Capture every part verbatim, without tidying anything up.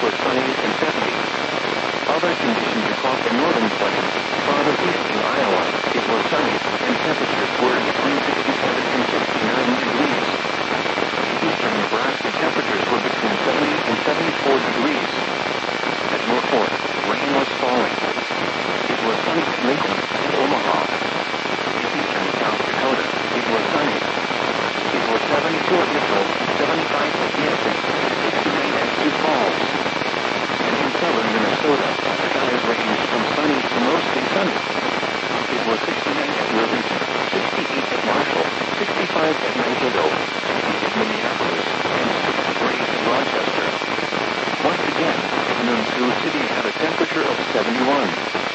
was sunny and seventy. Other conditions across the northern plains. Farther east in Iowa, it was sunny, and temperatures were between sixty-seven and sixty-nine degrees. Eastern Nebraska temperatures were between seventy and seventy-four degrees. At Norfolk, rain was falling. It was sunny at Lincoln and Omaha. In eastern South Dakota, it was sunny. It was seventy-two at Mitchell, seventy-five at Yancey, sixty-nine at Sioux Falls. And in southern Minnesota, skies ranged from sunny to mostly sunny. It was sixty-nine at Worthington, sixty-eight at Marshall, sixty-five at Mankato, sixty at Minneapolis, and sixty-three at Rochester. Once again, noon Sioux City had a temperature of seventy-one.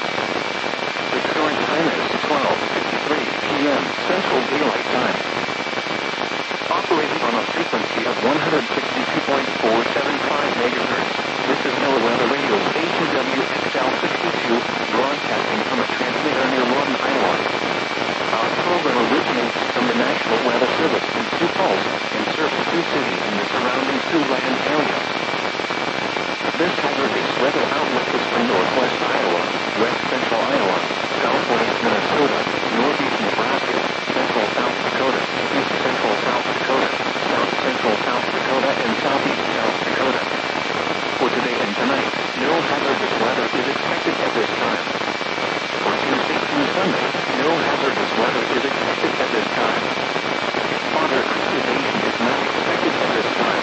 The current time is twelve fifty-three p m Central Daylight Time. Operating on a frequency of one hundred sixty-two point four seven five megahertz, this is NOAA Weather Radio's A T W X L sixty-two, broadcasting from a transmitter near Lawton, Iowa. Our program originates from the National Weather Service in Sioux Falls and serves Sioux City and the surrounding Siouxland area. This hazard-based weather outlook is from northwest Iowa, west central Iowa, southwest Minnesota, northeast Nebraska, central South Dakota, east central South Dakota, south central South Dakota, and southeast South Dakota. For today and tonight, no hazardous weather is expected at this time. For Tuesday through Sunday, no hazardous weather is expected at this time. Further activation is not expected at this time.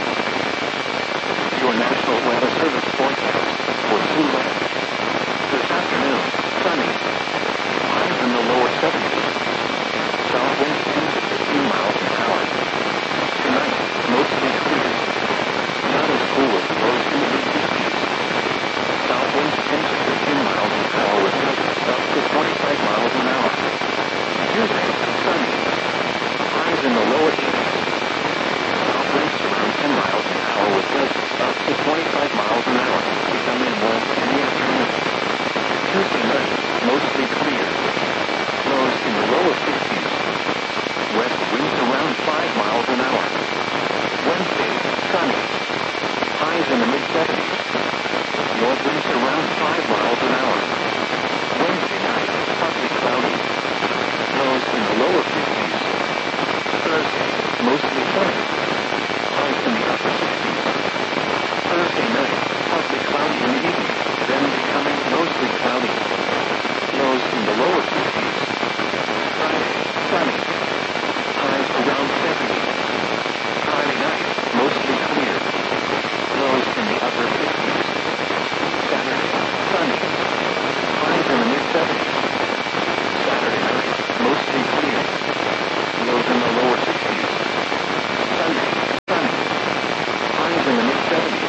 Your National Weather Service forecast for Siouxland. This afternoon, sunny. Highs in the lower seventies. South wind ten to fifteen miles an hour. Tonight, mostly clear. Not as cool as the lows in the mid sixties. South winds ten to fifteen miles an hour with gusts up to twenty-five miles an hour. Tuesday, sunny. Highs in the lower eighties. South winds around ten miles an hour with gusts up to twenty-five miles an hour, becoming warm in the afternoon. Tuesday night, mostly clear. Lows in the lower fifties. West winds around five miles an hour. Wednesday, sunny. Highs in the mid seventies. North winds around five miles an hour. Wednesday night, partly cloudy. Lows in the lower fifties. Thursday, mostly sunny. Highs in the upper sixties. Thursday night, partly cloudy in the evening, then becoming mostly cloudy. Lows in the lower fifties. Friday, sunny. Highs around seventy. Friday night, mostly clear. Lows in the upper fifties. Saturday, sunny. Highs in the mid seventies. Saturday night, mostly clear. Lows in the lower sixties. Sunday, sunny. Highs in the mid seventies.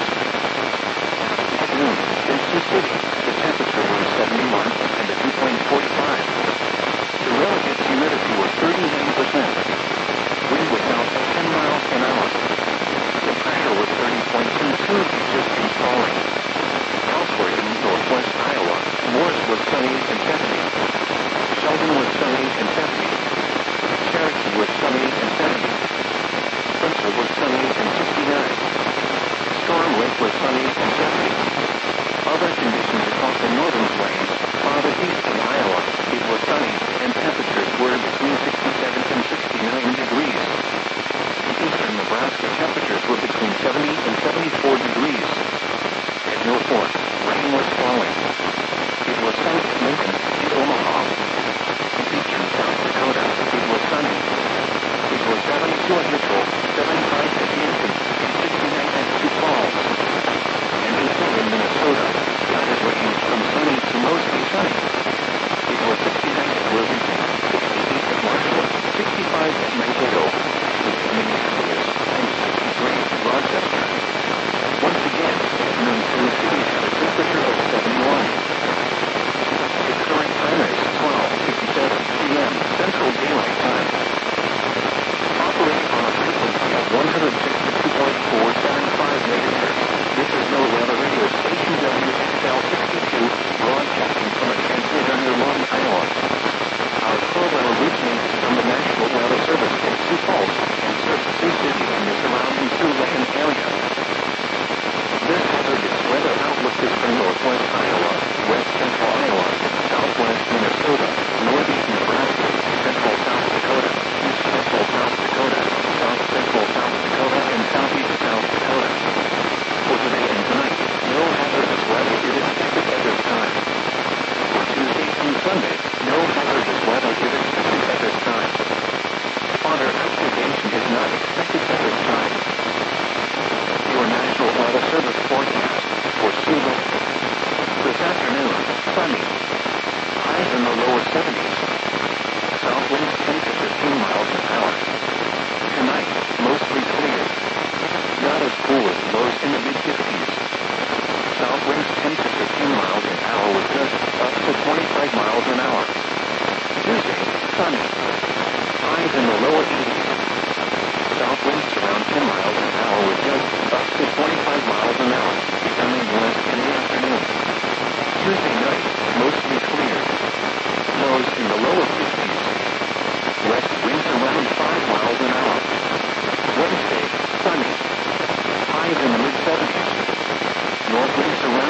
At noon, in Sioux City, the temperature was seventy-one and the dew point forty-five. The relative humidity was thirty-nine percent. Wind was out at ten miles an hour. The pressure was thirty point two two inches and falling. Elsewhere in northwest Iowa, Morris was sunny and seventy. Sheldon was sunny and seventy. Cherokee was sunny and seventy. Spencer was sunny and sixty-nine. Storm Lake was sunny and seventy. Other conditions across the northern plains, farther east in Iowa, it was sunny, and temperatures were between sixty-seven and sixty-nine degrees. In eastern Nebraska, temperatures were between seventy and seventy-four degrees.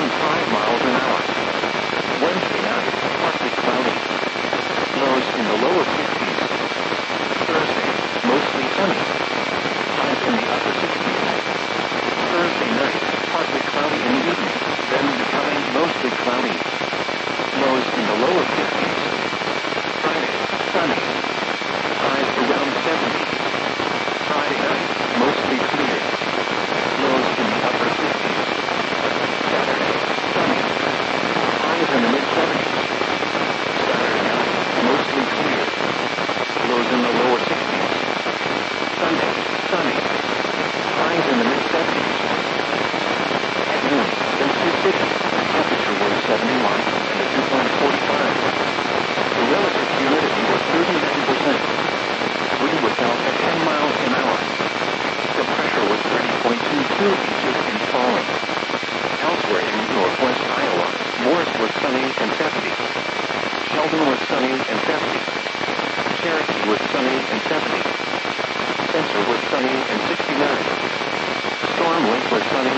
five miles an hour. Wednesday night, partly cloudy. Lows in the lower fifties. Thursday, mostly sunny. Highs in the upper sixties. Thursday night, partly cloudy in the evening, then becoming mostly cloudy. Lows in the lower fifties. Friday, sunny. Highs around seventy. Friday night, mostly clear. Lows in the upper fifties. Saturday, sunny. Highs in the mid-seventies. Saturday night, mostly clear. Lows in the lower sixties. Sunday, sunny. Highs in the mid-seventies. At noon, in Sioux City, the temperature was seventy-one and the dew point forty-five. The relative humidity was thirty-nine percent. Wind was out at ten miles an hour. The pressure was thirty point two two inches and falling. Elsewhere in northwest Iowa, Morris was sunny and seventy. Sheldon was sunny and seventy. Cherokee was sunny and seventy. Spencer was sunny and sixty-nine. Storm Lake was sunny